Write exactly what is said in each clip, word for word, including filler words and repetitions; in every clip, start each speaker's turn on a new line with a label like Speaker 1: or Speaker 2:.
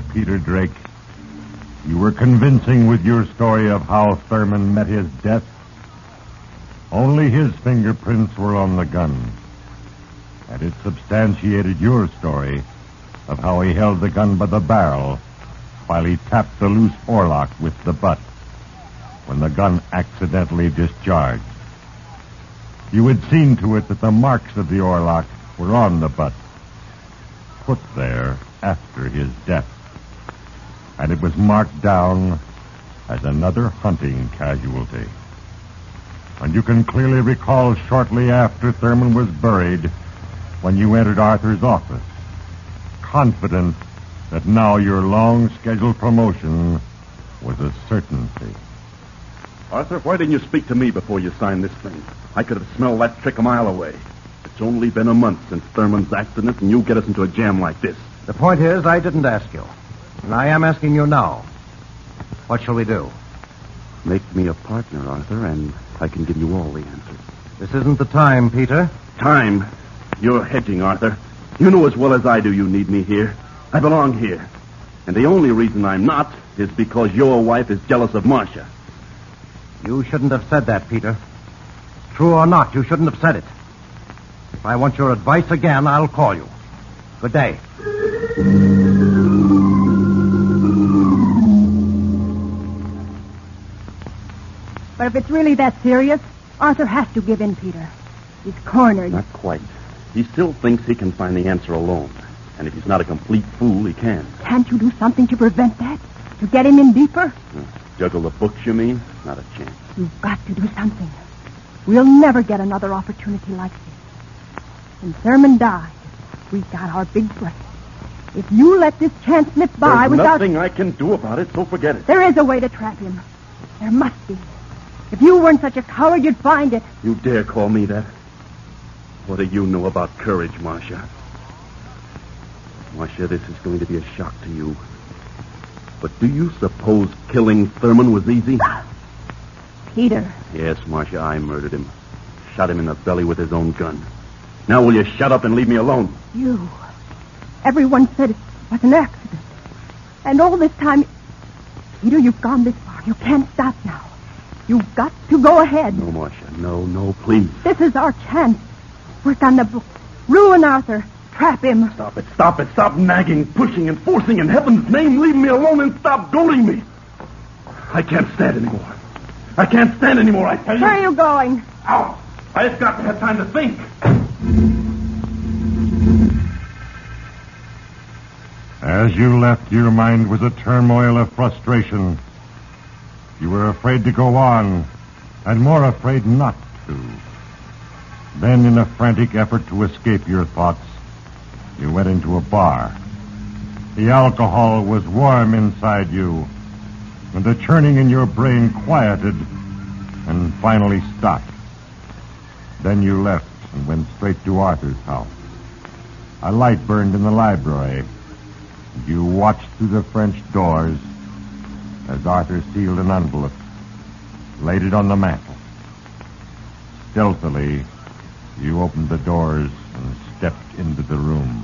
Speaker 1: Peter Drake. You were convincing with your story of how Thurman met his death. Only his fingerprints were on the gun. And it substantiated your story of how he held the gun by the barrel while he tapped the loose oarlock with the butt when the gun accidentally discharged. You had seen to it that the marks of the oarlock were on the butt, put there after his death. And it was marked down as another hunting casualty. And you can clearly recall shortly after Thurman was buried when you entered Arthur's office, confident that now your long-scheduled promotion was a certainty.
Speaker 2: Arthur, why didn't you speak to me before you signed this thing? I could have smelled that trick a mile away. It's only been a month since Thurman's accident, and you get us into a jam like this.
Speaker 3: The point is, I didn't ask you. And I am asking you now. What shall we do?
Speaker 2: Make me a partner, Arthur, and I can give you all the answers.
Speaker 3: This isn't the time, Peter.
Speaker 2: Time? You're hedging, Arthur. You know as well as I do you need me here. I belong here. And the only reason I'm not is because your wife is jealous of Marcia.
Speaker 3: You shouldn't have said that, Peter. True or not, you shouldn't have said it. If I want your advice again, I'll call you. Good day.
Speaker 4: But if it's really that serious, Arthur has to give in, Peter. He's cornered.
Speaker 2: Not quite. He still thinks he can find the answer alone. And if he's not a complete fool, he can.
Speaker 4: Can't you do something to prevent that? To get him in deeper?
Speaker 2: Uh, juggle the books, you mean? Not a chance.
Speaker 4: You've got to do something. We'll never get another opportunity like this. When Thurman died, we got our big break. If you let this chance slip by
Speaker 2: There's
Speaker 4: without...
Speaker 2: nothing I can do about it, so forget it.
Speaker 4: There is a way to trap him. There must be. If you weren't such a coward, you'd find it.
Speaker 2: You dare call me that? What do you know about courage, Marcia? Marcia, this is going to be a shock to you. But do you suppose killing Thurman was easy?
Speaker 4: Peter.
Speaker 2: Yes, Marcia, I murdered him. Shot him in the belly with his own gun. Now will you shut up and leave me alone?
Speaker 4: You. Everyone said it was an accident. And all this time... Peter, you've gone this far. You can't stop now. You've got to go ahead.
Speaker 2: No, Marcia. No, no, please.
Speaker 4: This is our chance. Work on the book. Ruin Arthur. Trap him.
Speaker 2: Stop it, stop it. Stop nagging, pushing, and forcing. In heaven's name, leave me alone and stop goading me. I can't stand anymore. I can't stand anymore, I tell you.
Speaker 4: Where are you going?
Speaker 2: Out. I just got to have time to think.
Speaker 1: As you left, your mind was a turmoil of frustration. You were afraid to go on, and more afraid not to. Then, in a frantic effort to escape your thoughts, you went into a bar. The alcohol was warm inside you, and the churning in your brain quieted and finally stopped. Then you left and went straight to Arthur's house. A light burned in the library. You watched through the French doors as Arthur sealed an envelope, laid it on the mantel. Stealthily, you opened the doors and stepped into the room.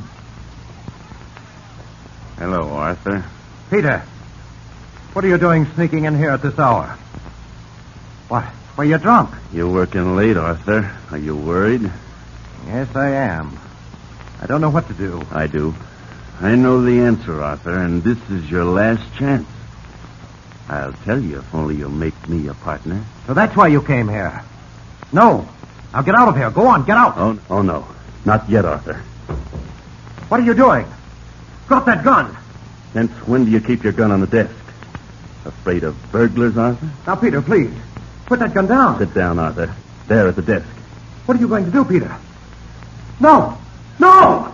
Speaker 2: Hello, Arthur.
Speaker 3: Peter, what are you doing sneaking in here at this hour? What? Were you drunk?
Speaker 2: You're working late, Arthur. Are you worried?
Speaker 3: Yes, I am. I don't know what to do.
Speaker 2: I do. I know the answer, Arthur, and this is your last chance. I'll tell you if only you'll make me a partner.
Speaker 3: So that's why you came here. No. Now get out of here. Go on, get out.
Speaker 2: Oh, oh no. Not yet, Arthur.
Speaker 3: What are you doing? Drop that gun.
Speaker 2: Since when do you keep your gun on the desk? Afraid of burglars, Arthur?
Speaker 3: Now, Peter, please. Put that gun down.
Speaker 2: Sit down, Arthur. There at the desk.
Speaker 3: What are you going to do, Peter? No. No!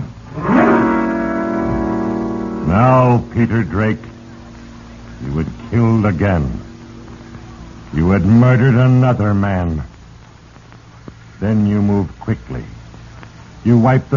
Speaker 1: Now, Peter Drake, you had killed again. You had murdered another man. Then you moved quickly. You wiped the